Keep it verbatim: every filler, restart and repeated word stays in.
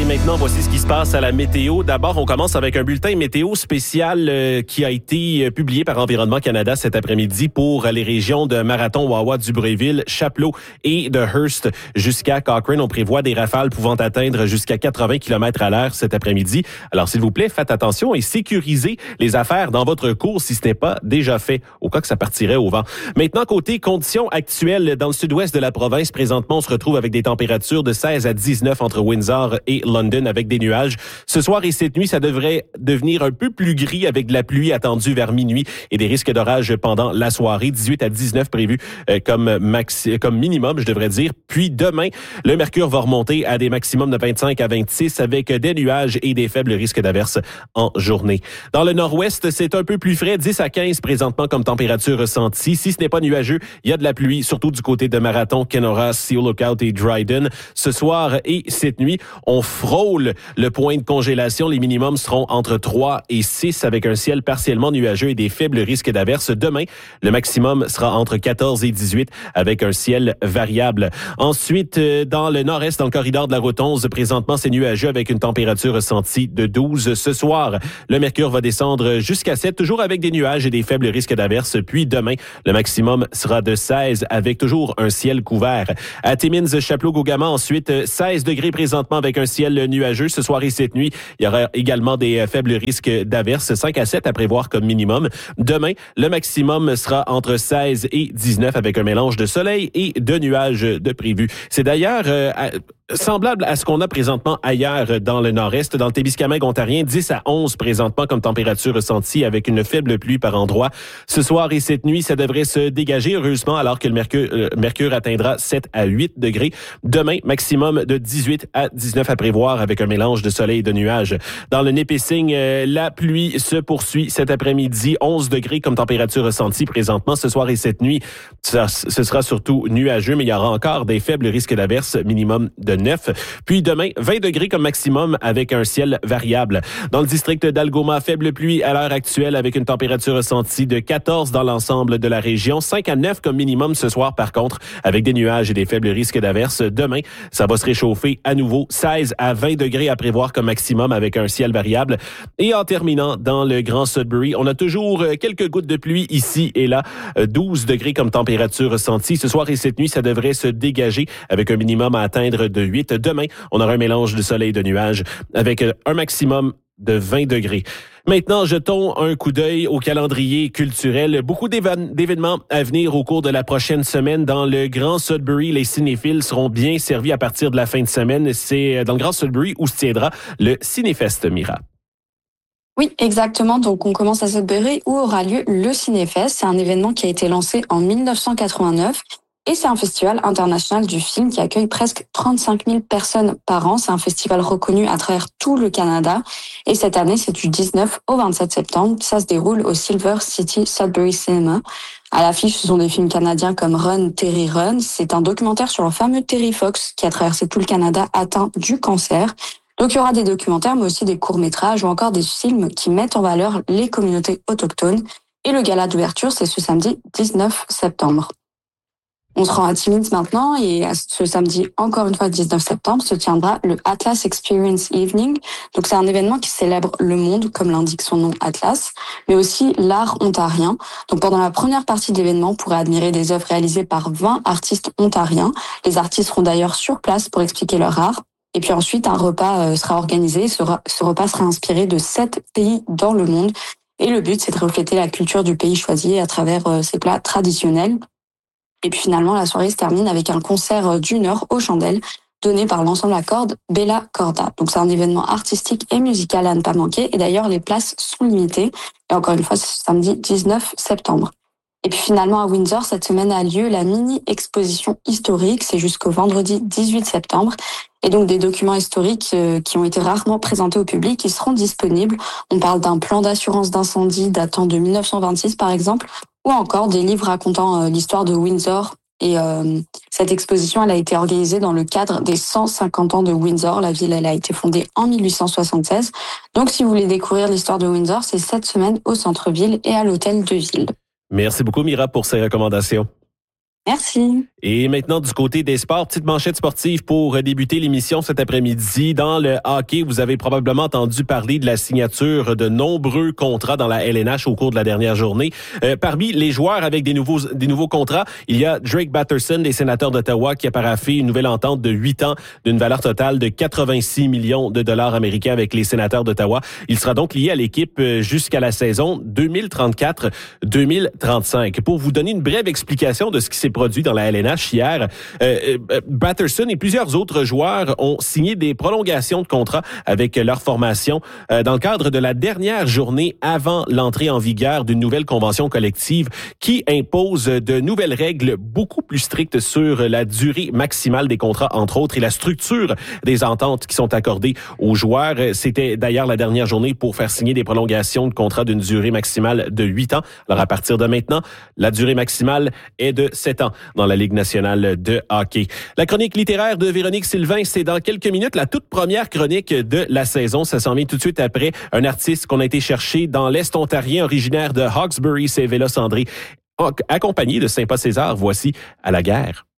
maintenant, voici ce qui se passe à la météo. D'abord, on commence avec un bulletin météo spécial euh, qui a été publié par Environnement Canada cet après-midi pour les régions de Marathon, Wawa, Dubreuilville, Chapleau et de Hearst jusqu'à Cochrane. On prévoit des rafales pouvant atteindre jusqu'à quatre-vingts kilomètres à l'heure cet après-midi. Alors, s'il vous plaît, faites attention et sécurisez les affaires dans votre cours si ce n'est pas déjà fait, au cas que ça partirait au vent. Maintenant, côté conditions actuelles dans le sud-ouest de la province, présentement, on se retrouve avec des températures de seize à dix-neuf entre Windsor et London avec des nuages. Ce soir et cette nuit, ça devrait devenir un peu plus gris avec de la pluie attendue vers minuit et des risques d'orage pendant la soirée. dix-huit à dix-neuf prévus euh, comme maxi, comme minimum, je devrais dire. Puis demain, le mercure va remonter à des maximums de vingt-cinq à vingt-six avec des nuages et des faibles risques d'averse en journée. Dans le nord-ouest, c'est un peu plus frais, dix à quinze présentement comme température ressentie. Si ce n'est pas nuageux, il y a de la pluie, surtout du côté de Marathon, Kenora, Seal Lookout et Dryden. Ce soir et cette nuit, on frôle le point de congélation. Les minimums seront entre trois et six avec un ciel partiellement nuageux et des faibles risques d'averse. Demain, le maximum sera entre quatorze et dix-huit avec un ciel variable. Ensuite, dans le nord-est, dans le corridor de la route onze, présentement, c'est nuageux avec une température ressentie de douze. Ce soir, le mercure va descendre jusqu'à sept, toujours avec des nuages et des faibles risques d'averse. Puis demain, le maximum sera de seize avec toujours un ciel couvert. À Timmins, Chapleau, Gougamant, ensuite, seize degrés présentement avec un ciel nuageux. Ce soir et cette nuit, il y aura également des faibles risques d'averse, cinq à sept à prévoir comme minimum. Demain, le maximum sera entre seize et dix-neuf avec un mélange de soleil et de nuages de prévu. C'est d'ailleurs euh, semblable à ce qu'on a présentement ailleurs dans le nord-est. Dans le Témiscamingue ontarien, dix à onze présentement comme température ressentie avec une faible pluie par endroit. Ce soir et cette nuit, ça devrait se dégager heureusement alors que le mercure, euh, mercure atteindra sept à huit degrés. Demain, maximum de dix-huit à dix-neuf à prévoir avec un mélange de soleil et de nuages. Dans le Nipissing, euh, la pluie se poursuit cet après-midi. onze degrés comme température ressentie présentement. Ce soir et cette nuit, ça, ce sera surtout nuageux, mais il y aura encore des faibles risques d'averse, minimum de neuf. Puis demain, vingt degrés comme maximum avec un ciel variable. Dans le district d'Algoma, faible pluie à l'heure actuelle avec une température ressentie de quatorze dans l'ensemble de la région. cinq à neuf comme minimum ce soir par contre avec des nuages et des faibles risques d'averse. Demain, ça va se réchauffer à nouveau. seize à vingt degrés à prévoir comme maximum avec un ciel variable. Et en terminant, dans le Grand Sudbury, on a toujours quelques gouttes de pluie ici et là. douze degrés comme température ressentie. Ce soir et cette nuit, ça devrait se dégager avec un minimum à atteindre de huit. Demain, on aura un mélange de soleil et de nuages avec un maximum de vingt degrés. Maintenant, jetons un coup d'œil au calendrier culturel. Beaucoup d'éven- d'événements à venir au cours de la prochaine semaine. Dans le Grand Sudbury, les cinéphiles seront bien servis à partir de la fin de semaine. C'est dans le Grand Sudbury où se tiendra le Cinéfest, Mira. Oui, exactement. Donc, on commence à Sudbury où aura lieu le Cinéfest. C'est un événement qui a été lancé en dix-neuf cent quatre-vingt-neuf. Et c'est un festival international du film qui accueille presque trente-cinq mille personnes par an. C'est un festival reconnu à travers tout le Canada. Et cette année, c'est du dix-neuf au vingt-sept septembre. Ça se déroule au Silver City Sudbury Cinema. À l'affiche, ce sont des films canadiens comme Run, Terry Run. C'est un documentaire sur le fameux Terry Fox qui a traversé tout le Canada atteint du cancer. Donc, il y aura des documentaires, mais aussi des courts-métrages ou encore des films qui mettent en valeur les communautés autochtones. Et le gala d'ouverture, c'est ce samedi dix-neuf septembre. On se rend à Timmins maintenant et ce samedi, encore une fois, dix-neuf septembre, se tiendra le Atlas Experience Evening. Donc, c'est un événement qui célèbre le monde, comme l'indique son nom Atlas, mais aussi l'art ontarien. Donc, pendant la première partie de l'événement, on pourra admirer des œuvres réalisées par vingt artistes ontariens. Les artistes seront d'ailleurs sur place pour expliquer leur art. Et puis ensuite, un repas sera organisé. Ce repas sera inspiré de sept pays dans le monde. Et le but, c'est de refléter la culture du pays choisi à travers ses plats traditionnels. Et puis finalement, la soirée se termine avec un concert d'une heure aux chandelles donné par l'ensemble à cordes Bella Corda. Donc c'est un événement artistique et musical à ne pas manquer. Et d'ailleurs, les places sont limitées. Et encore une fois, c'est samedi dix-neuf septembre. Et puis finalement, à Windsor, cette semaine a lieu la mini-exposition historique. C'est jusqu'au vendredi dix-huit septembre. Et donc des documents historiques euh, qui ont été rarement présentés au public, qui seront disponibles. On parle d'un plan d'assurance d'incendie datant de dix-neuf cent vingt-six, par exemple, ou encore des livres racontant euh, l'histoire de Windsor. Et euh, cette exposition, elle a été organisée dans le cadre des cent cinquante ans de Windsor. La ville, elle a été fondée en dix-huit cent soixante-seize. Donc, si vous voulez découvrir l'histoire de Windsor, c'est cette semaine au centre-ville et à l'hôtel de ville. Merci beaucoup, Mira, pour ces recommandations. Merci. Et maintenant, du côté des sports, petite manchette sportive pour débuter l'émission cet après-midi. Dans le hockey, vous avez probablement entendu parler de la signature de nombreux contrats dans la L N H au cours de la dernière journée. Euh, parmi les joueurs avec des nouveaux des nouveaux contrats, il y a Drake Batherson des Sénateurs d'Ottawa qui a paraphé une nouvelle entente de huit ans d'une valeur totale de quatre-vingt-six millions de dollars américains avec les Sénateurs d'Ottawa. Il sera donc lié à l'équipe jusqu'à la saison deux mille trente-quatre deux mille trente-cinq. Pour vous donner une brève explication de ce qui s'est produit dans la L N H hier, euh, euh, Batherson et plusieurs autres joueurs ont signé des prolongations de contrats avec leur formation euh, dans le cadre de la dernière journée avant l'entrée en vigueur d'une nouvelle convention collective qui impose de nouvelles règles beaucoup plus strictes sur la durée maximale des contrats, entre autres, et la structure des ententes qui sont accordées aux joueurs. C'était d'ailleurs la dernière journée pour faire signer des prolongations de contrats d'une durée maximale de huit ans. Alors, à partir de maintenant, la durée maximale est de sept ans dans la Ligue nationale de hockey. La chronique littéraire de Véronique Sylvain, c'est dans quelques minutes la toute première chronique de la saison. Ça s'en vient tout de suite après un artiste qu'on a été chercher dans l'Est ontarien, originaire de Hawkesbury, c'est Vélos André, accompagné de Saint-Pas César. Voici À la guerre.